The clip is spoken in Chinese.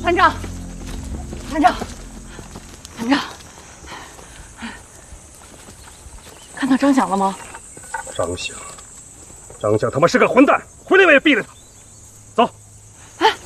团长，团长，团长，看到张响了吗？ 张响他妈是个混蛋，回来我也毙了他！